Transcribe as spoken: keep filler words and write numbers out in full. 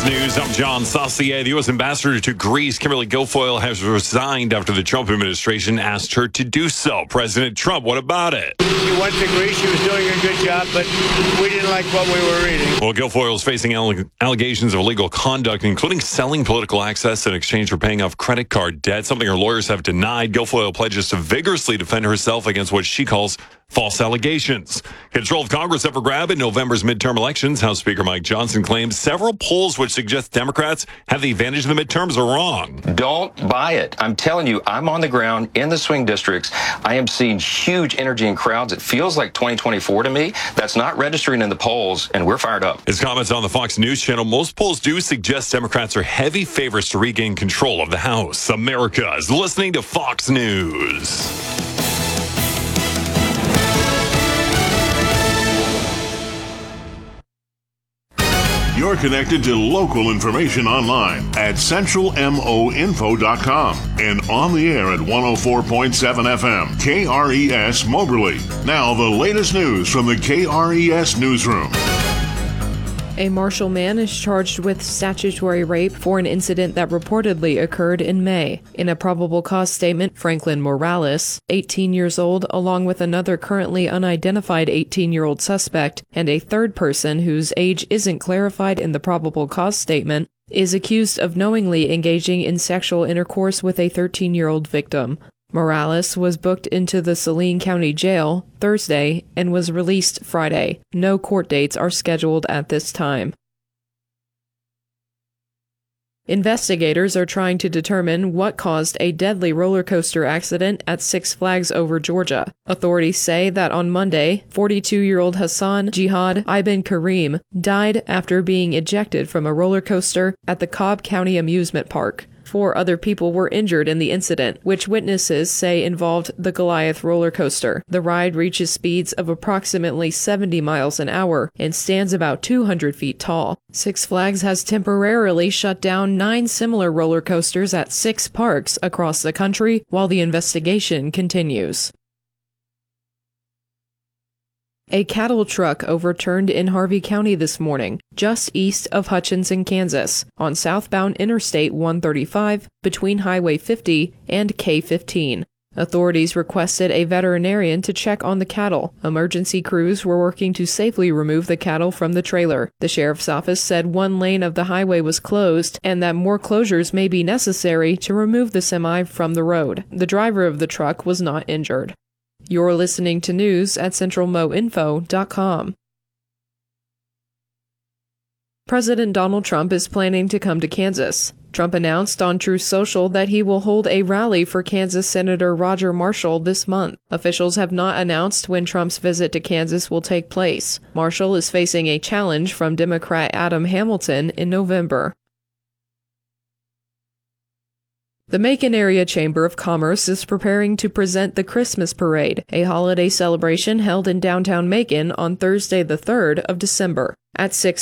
News. I'm John Saucier. The U S ambassador to Greece, Kimberly Guilfoyle, has resigned after the Trump administration asked her to do so. President Trump, what about it? She went to Greece. She was doing a good job, but we didn't like what we were reading. Well, Guilfoyle is facing alle- allegations of illegal conduct, including selling political access in exchange for paying off credit card debt, something her lawyers have denied. Guilfoyle pledges to vigorously defend herself against what she calls false allegations. Control of Congress up for grab in November's midterm elections. House Speaker Mike Johnson claims several polls which suggest Democrats have the advantage in the midterms are wrong. Don't buy it. I'm telling you, I'm on the ground in the swing districts. I am seeing huge energy in crowds. It feels like twenty twenty-four to me. That's not registering in the polls, and we're fired up. His comments on the Fox News channel, most polls do suggest Democrats are heavy favorites to regain control of the House. America is listening to Fox News. You're connected to local information online at central mo info dot com and on the air at one oh four point seven F M, K R E S Moberly. Now, the latest news from the K R E S Newsroom. A Marshall man is charged with statutory rape for an incident that reportedly occurred in May. In a probable cause statement, Franklin Morales, eighteen years old, along with another currently unidentified eighteen-year-old suspect and a third person whose age isn't clarified in the probable cause statement, is accused of knowingly engaging in sexual intercourse with a thirteen-year-old victim. Morales was booked into the Saline County Jail Thursday and was released Friday. No court dates are scheduled at this time. Investigators are trying to determine what caused a deadly roller coaster accident at Six Flags Over Georgia. Authorities say that on Monday, forty-two-year-old Hassan Jihad Ibn Karim died after being ejected from a roller coaster at the Cobb County Amusement Park. Four other people were injured in the incident, which witnesses say involved the Goliath roller coaster. The ride reaches speeds of approximately seventy miles an hour and stands about two hundred feet tall. Six Flags has temporarily shut down nine similar roller coasters at six parks across the country while the investigation continues. A cattle truck overturned in Harvey County this morning, just east of Hutchinson, Kansas, on southbound Interstate one thirty-five between Highway fifty and K fifteen. Authorities requested a veterinarian to check on the cattle. Emergency crews were working to safely remove the cattle from the trailer. The sheriff's office said one lane of the highway was closed and that more closures may be necessary to remove the semi from the road. The driver of the truck was not injured. You're listening to news at central mo info dot com. President Donald Trump is planning to come to Kansas. Trump announced on Truth Social that he will hold a rally for Kansas Senator Roger Marshall this month. Officials have not announced when Trump's visit to Kansas will take place. Marshall is facing a challenge from Democrat Adam Hamilton in November. The Macon Area Chamber of Commerce is preparing to present the Christmas Parade, a holiday celebration held in downtown Macon on Thursday the third of December. At six